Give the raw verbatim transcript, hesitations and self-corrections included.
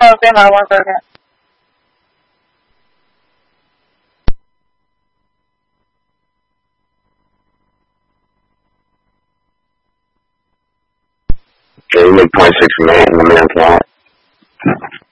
Oh, stand by one second. Okay, you make point six from eight in the main account.